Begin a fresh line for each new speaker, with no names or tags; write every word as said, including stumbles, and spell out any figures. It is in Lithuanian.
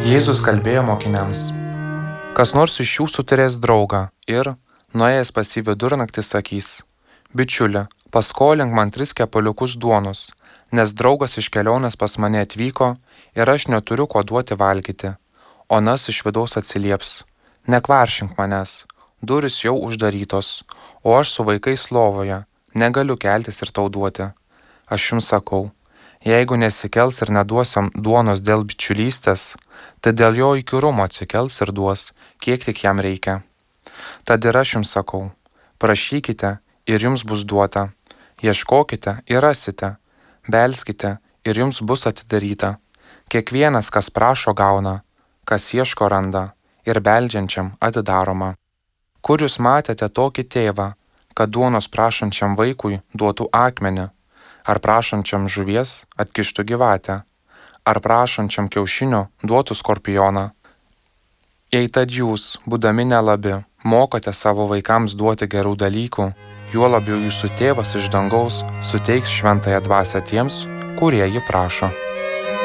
Jėzus kalbėjo mokiniams: Kas nors iš jūsų turės draugą ir, nuėjęs pas jį vidurnaktį, sakys: Bičiuli, paskolink man tris kepaliukus duonos, nes draugas iš kelionės pas mane atvyko ir aš neturiu ko duoti valgyti. O nas iš vidaus atsilieps: Nekvaršink manęs, durys jau uždarytos, o aš su vaikais lovoje, negaliu keltis ir tau duoti. Aš jums sakau, jeigu nesikels ir neduosiam duonos dėl bičiulystės, tai dėl jo įkyrumo atsikels ir duos, kiek tik jam reikia. Tad ir aš jums sakau, prašykite ir jums bus duota, ieškokite ir rasite, belskite ir jums bus atidaryta. Kiekvienas, kas prašo, gauna, kas ieško, randa, ir beldžiančiam atidaroma. Kur jūs matėte tokį tėvą, kad duonos prašančiam vaikui duotų akmenį, ar prašančiam žuvies atkištų gyvatę, ar prašančiam kiaušinio duotų skorpioną? Jei tad jūs, būdami nelabi, mokate savo vaikams duoti gerų dalykų, juo labiau jūsų tėvas iš dangaus suteiks šventąją dvasią tiems, kurie jį prašo.